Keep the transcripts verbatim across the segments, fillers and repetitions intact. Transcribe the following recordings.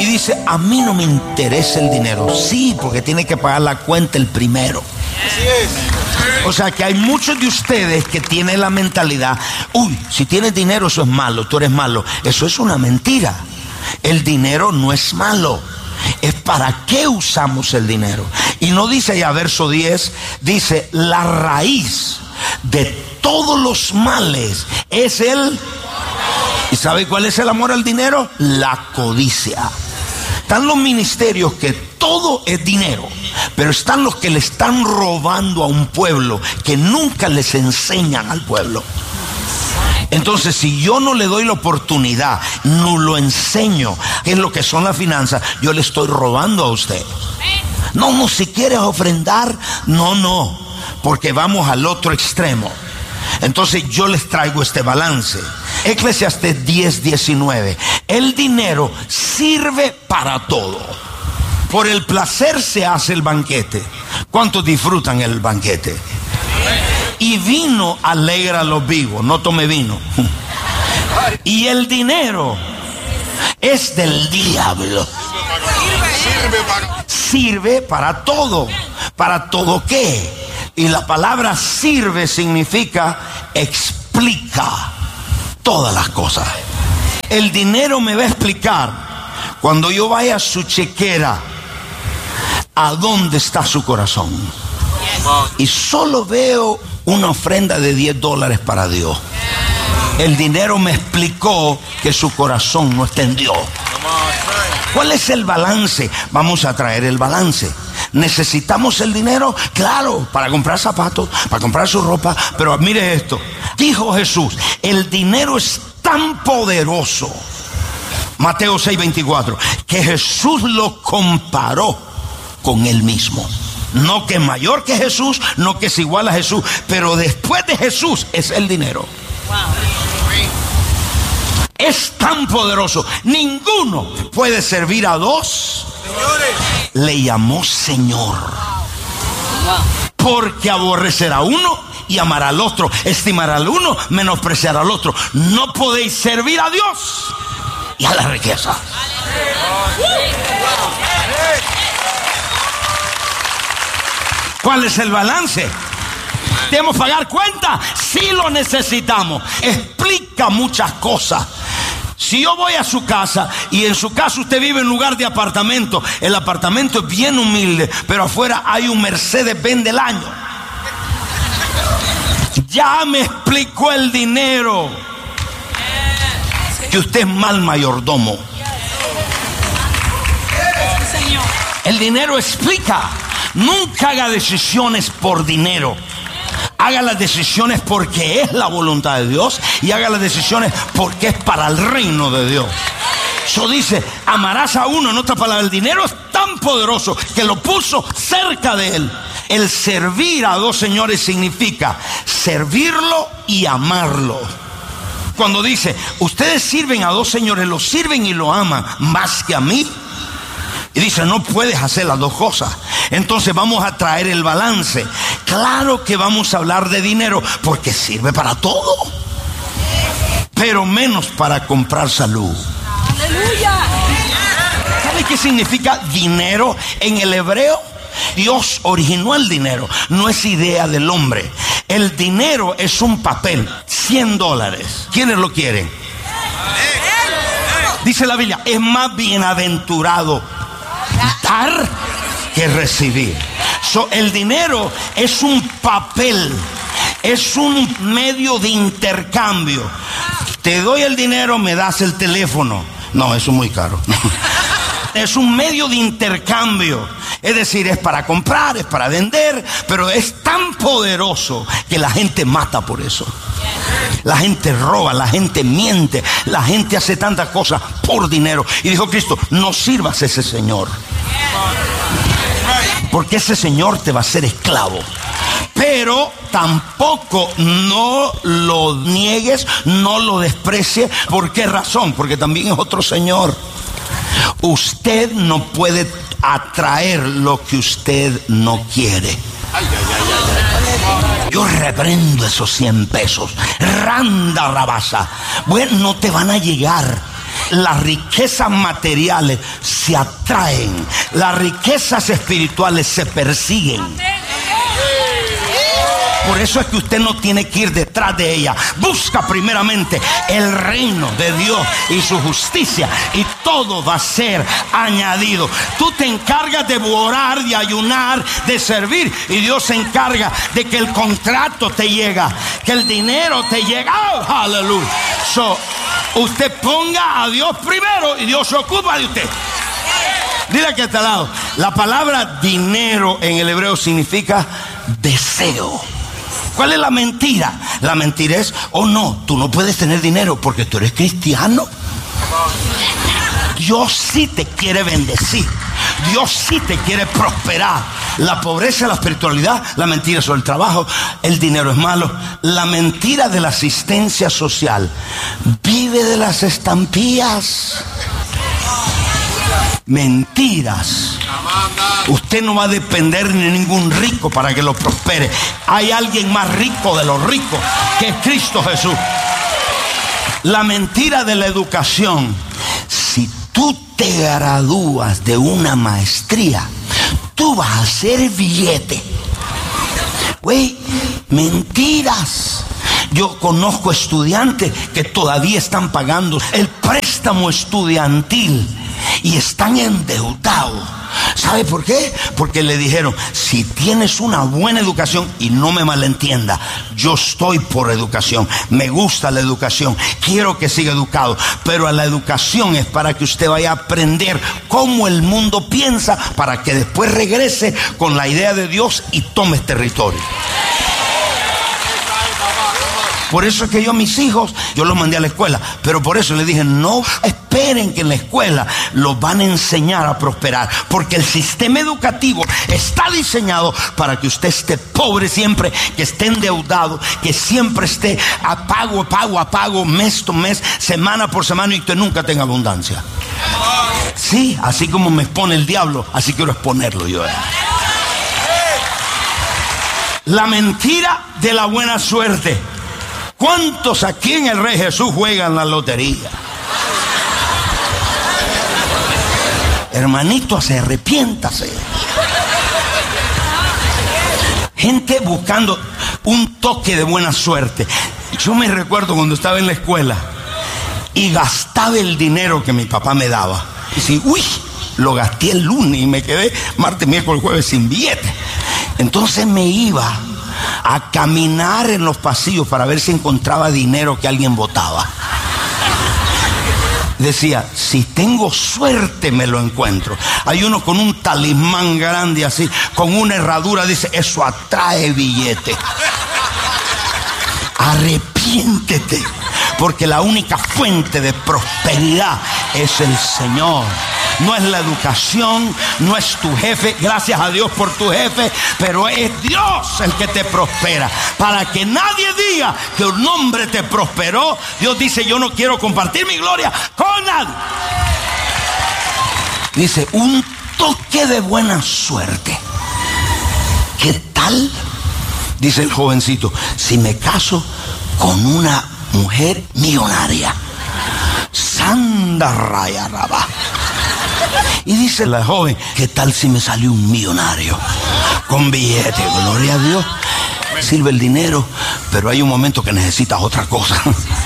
y dice, a mí no me interesa el dinero. Sí, porque tiene que pagar la cuenta el primero. Así es. O sea que hay muchos de ustedes que tienen la mentalidad, uy, si tienes dinero eso es malo, tú eres malo. Eso es una mentira. El dinero no es malo. Es para qué usamos el dinero. Y no dice ya verso diez, dice, la raíz de todos los males es el... ¿Y sabe cuál es el amor al dinero? La codicia. Están los ministerios que todo es dinero, pero están los que le están robando a un pueblo, que nunca les enseñan al pueblo. Entonces, si yo no le doy la oportunidad, no lo enseño qué es lo que son las finanzas, yo le estoy robando a usted. No, no, si quieres ofrendar, no, no, porque vamos al otro extremo. Entonces yo les traigo este balance. Eclesiastés diez, diecinueve. El dinero sirve para todo. Por el placer se hace el banquete. ¿Cuántos disfrutan el banquete? Y vino alegra a los vivos. No tome vino. Y el dinero es del diablo. Sirve para... Sirve para todo. ¿Para todo qué? Y la palabra sirve significa explica todas las cosas. El dinero me va a explicar cuando yo vaya a su chequera a dónde está su corazón. Y solo veo una ofrenda de diez dólares para Dios. El dinero me explicó que su corazón no está en Dios. ¿Cuál es el balance? Vamos a traer el balance. ¿Necesitamos el dinero? Claro, para comprar zapatos, para comprar su ropa. Pero mire esto, dijo Jesús, el dinero es tan poderoso, Mateo seis, veinticuatro, que Jesús lo comparó con él mismo. No que es mayor que Jesús, no que es igual a Jesús, pero después de Jesús es el dinero. Es tan poderoso, ninguno puede servir a dos. Le llamó Señor, porque aborrecerá a uno y amará al otro, estimará al uno, menospreciará al otro. No podéis servir a Dios y a la riqueza. ¿Cuál es el balance? ¿Debemos pagar cuenta? Sí lo necesitamos. Explica muchas cosas. Si yo voy a su casa y en su casa usted vive en lugar de apartamento, el apartamento es bien humilde, pero afuera hay un Mercedes-Benz del año. Ya me explicó el dinero que usted es mal mayordomo. El dinero explica. Nunca haga decisiones por dinero. Haga las decisiones porque es la voluntad de Dios y haga las decisiones porque es para el reino de Dios. Eso dice, amarás a uno. En otra palabra, el dinero es tan poderoso que lo puso cerca de él. El servir a dos señores significa servirlo y amarlo. Cuando dice, ustedes sirven a dos señores, lo sirven y lo aman más que a mí. Y dice, no puedes hacer las dos cosas. Entonces vamos a traer el balance. Claro que vamos a hablar de dinero porque sirve para todo, pero menos para comprar salud. ¡Aleluya! ¿Sabe qué significa dinero en el hebreo? Dios originó el dinero, no es idea del hombre. El dinero es un papel, cien dólares. ¿Quiénes lo quieren? Dice la Biblia, es más bienaventurado dar que recibir. So, el dinero es un papel, es un medio de intercambio. Te doy el dinero, me das el teléfono. No, eso es muy caro. Es un medio de intercambio. Es decir, es para comprar, es para vender, pero es tan poderoso que la gente mata por eso. La gente roba, la gente miente, la gente hace tantas cosas por dinero. Y dijo Cristo, no sirvas a ese señor, porque ese señor te va a hacer esclavo. Pero tampoco no lo niegues, no lo desprecies. ¿Por qué razón? Porque también es otro señor. Usted no puede atraer lo que usted no quiere. Yo reprendo esos cien pesos. Randa rabasa. Bueno, no te van a llegar. las riquezas materiales se atraen, las riquezas espirituales se persiguen. Por eso es que usted no tiene que ir detrás de ella. Busca primeramente el reino de Dios y su justicia, y todo va a ser añadido. Tú te encargas de orar, de ayunar, de servir, y Dios se encarga de que el contrato te llega, que el dinero te llega. Oh, aleluya. So, usted ponga a Dios primero y Dios se ocupa de usted. Dile que está al lado. La palabra dinero en el hebreo significa deseo. ¿Cuál es la mentira? La mentira es, oh no, tú no puedes tener dinero porque tú eres cristiano. Dios sí te quiere bendecir. Dios sí te quiere prosperar. La pobreza, la espiritualidad, la mentira sobre el trabajo, el dinero es malo. La mentira de la asistencia social vive de las estampillas. Mentiras. Usted no va a depender de ningún rico para que lo prospere. Hay alguien más rico de los ricos, que es Cristo Jesús. La mentira de la educación. Si tú te gradúas de una maestría, tú vas a hacer billete. Güey, mentiras. Yo conozco estudiantes que todavía están pagando el préstamo estudiantil y están endeudados. ¿Sabe por qué? Porque le dijeron, si tienes una buena educación, y no me malentienda, yo estoy por educación, me gusta la educación, quiero que siga educado, pero la educación es para que usted vaya a aprender cómo el mundo piensa, para que después regrese con la idea de Dios y tome territorio. Por eso es que yo a mis hijos, yo los mandé a la escuela, pero por eso les dije, no esperen que en la escuela los van a enseñar a prosperar, porque el sistema educativo está diseñado para que usted esté pobre siempre, que esté endeudado, que siempre esté a pago, a pago, a pago, mes to mes, semana por semana, y usted nunca tenga abundancia. Sí, así como me expone el diablo, así quiero exponerlo yo. La mentira de la buena suerte. ¿Cuántos aquí en el Rey Jesús juegan la lotería? Hermanito, se arrepiéntase. Gente buscando un toque de buena suerte. Yo me recuerdo cuando estaba en la escuela y gastaba el dinero que mi papá me daba. Y si, uy, lo gasté el lunes y me quedé martes, miércoles, jueves sin billete. Entonces me iba a caminar en los pasillos para ver si encontraba dinero que alguien botaba. Decía, si tengo suerte me lo encuentro. Hay uno con un talismán grande así, con una herradura, dice, eso atrae billete. Arrepiéntete, porque la única fuente de prosperidad es el Señor. No es la educación, no es tu jefe, gracias a Dios por tu jefe, pero es Dios el que te prospera. Para que nadie diga que un hombre te prosperó, Dios dice, yo no quiero compartir mi gloria con nadie. Dice, un toque de buena suerte. ¿Qué tal? Dice el jovencito, si me caso con una mujer millonaria. Sanda raya rabá. Y dice la joven, ¿qué tal si me salió un millonario con billete? Gloria a Dios. Sirve el dinero, pero hay un momento que necesitas otra cosa.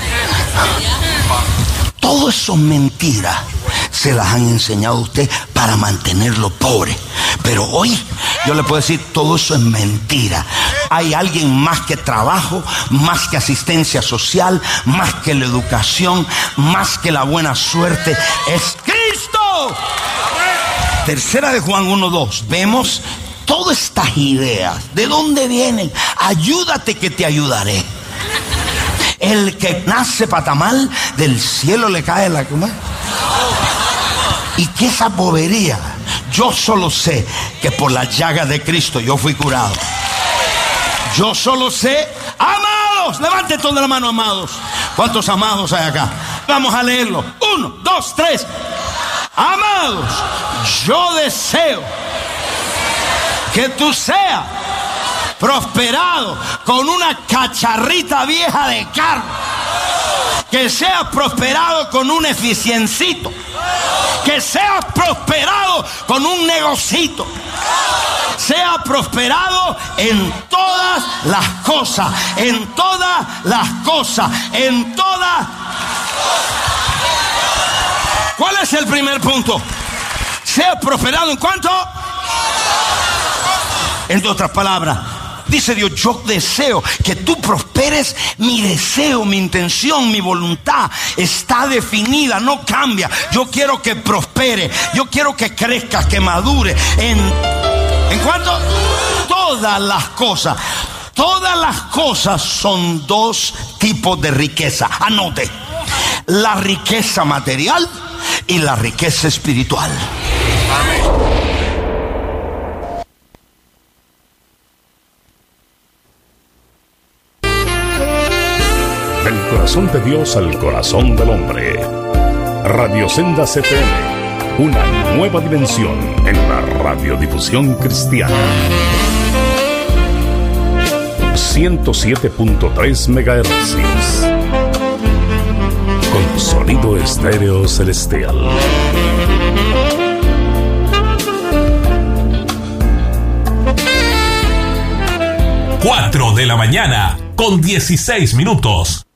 Todo eso es mentira. Se las han enseñado a usted para mantenerlo pobre. Pero hoy yo le puedo decir, todo eso es mentira. Hay alguien más que trabajo, más que asistencia social, más que la educación, más que la buena suerte. Es Cristo. Tercera de Juan uno dos. Vemos todas estas ideas. ¿De dónde vienen? Ayúdate que te ayudaré. El que nace patamal, del cielo le cae la cama. ¿Y qué esa bobería? Yo solo sé que por la llaga de Cristo yo fui curado. Yo solo sé, amados, levanten toda la mano, amados. ¿Cuántos amados hay acá? Vamos a leerlo. Uno, dos, tres. Amados, yo deseo que tú seas prosperado con una cacharrita vieja de carro Que seas prosperado con un eficiencito. Que seas prosperado con un negocito. Sea prosperado en todas las cosas. En todas las cosas. En todas. ¿Cuál es el primer punto? Sea prosperado en cuanto. En otras palabras, dice Dios, yo deseo que tú prosperes. Mi deseo, mi intención, mi voluntad está definida, no cambia. Yo quiero que prospere, yo quiero que crezcas, que madure. En, ¿en cuanto? Todas las cosas. Todas las cosas son dos tipos de riqueza. Anote. La riqueza material y la riqueza espiritual. Amén. Del corazón de Dios al corazón del hombre. Radio Sendas F M, una nueva dimensión en la radiodifusión cristiana. ciento siete punto tres megahercios. Con sonido estéreo celestial. cuatro de la mañana con dieciséis minutos.